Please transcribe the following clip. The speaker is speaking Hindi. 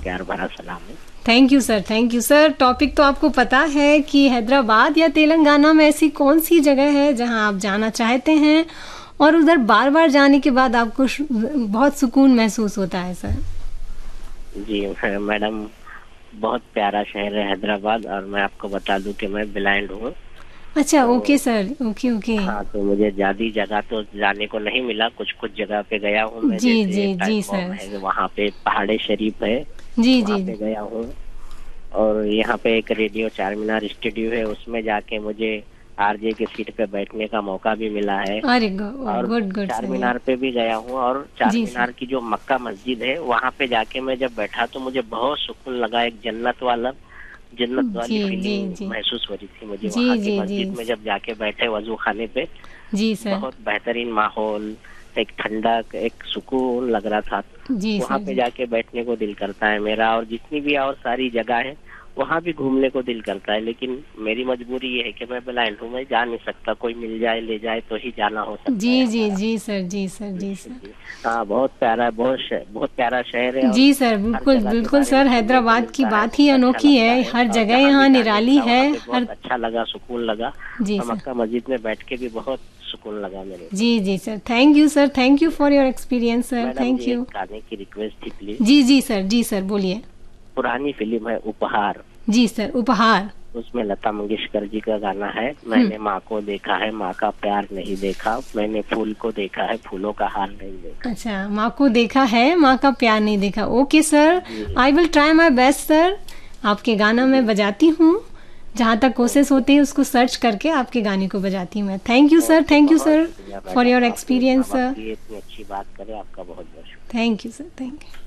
प्यार भरा सलाम है। Thank you sir, thank you sir. Topic तो आपको पता है कि हैदराबाद या तेलंगाना में ऐसी कौन सी जगह है जहां आप जाना चाहते हैं और उधर बार बार जाने के बाद आपको बहुत सुकून महसूस होता है सर? जी मैडम, बहुत प्यारा शहर है हैदराबाद, और मैं आपको बता दूं कि मैं ब्लाइंड हूँ। अच्छा, ओके सर, ओके ओके। हाँ, तो मुझे ज्यादा जगह तो जाने को नहीं मिला, कुछ कुछ जगह पे गया हूँ मैं। जी जैसे जी जी टाइम सर। है, वहाँ पे पहाड़े शरीफ है, जी वहाँ जी पे गया हूँ। और यहाँ पे एक रेडियो चार मीनार स्टूडियो है, उसमें जाके मुझे आरजे की सीट पे बैठने का मौका भी मिला है। अरे और गुड गुड चार सर। मीनार पे भी गया हूँ, और चार जी सर। मीनार की जो मक्का मस्जिद है वहाँ पे जाके मैं जब बैठा तो मुझे बहुत सुकून लगा। एक जन्नत वाली जी जी फीलिंग जी महसूस हो रही थी मुझे जी वहाँ की जी जी मस्जिद में जब जाके बैठे वजू खाने पे। जी सर। बहुत बेहतरीन माहौल, एक ठंडक, एक सुकून लग रहा था। जी वहाँ सर पे जी। जाके बैठने को दिल करता है मेरा, और जितनी भी और सारी जगह है वहाँ भी घूमने को दिल करता है। लेकिन मेरी मजबूरी ये है कि मैं ब्लाइंड हूँ, मैं जा नहीं सकता। कोई मिल जाए ले जाए तो ही जाना हो सकता है जी जी हमारा। जी सर, जी सर, जी सर। जी। हाँ, बहुत प्यारा, बहुत प्यारा शहर है, और जी सर, हर बिल्कुल जगह के बिल्कुल बारे में सर। सुनने को हैदराबाद की मिलता है, बात ही बहुत अच्छा अनोखी लगता है, है। हर और जगह जहाँ भी यहाँ जाने निराली मिला है। वहाँ पे हर बहुत अच्छा लगा, सुकून लगा। जी और सर। मक्का मस्जिद में बैठ के भी बहुत सुकून लगा मेरे को। जी जी sir, thank you sir, thank you for your experience sir, madam thank जी, एक यू। गाने की रिक्वेस्ट थी please. Ji ji sir, ji sir, बोलिए। पुरानी फिल्म है उपहार, जी सर, उपहार। उसमें लता मंगेशकर जी का गाना है। हम्म। मैंने माँ को देखा है, माँ का प्यार नहीं देखा, मैंने फूल को देखा है, फूलों का हार नहीं देखा। अच्छा, माँ को देखा है, माँ का प्यार नहीं देखा। Okay sir, ji I will try my best sir. आपके गाना मैं जी। बजाती हूँ, जहाँ तक कोशिश ओके, होती है उसको सर्च करके आपके गाने को बजाती हूँ मैं। Thank you sir, okay, thank you बहुत सर शुक्रिया फॉर योर मैडम। आपने एक्सपीरियंस इतना सर। वक्त दिए, इतनी अच्छी बात करें, आपका बहुत बहुत शुक्रिया। Thank you sir, thank you.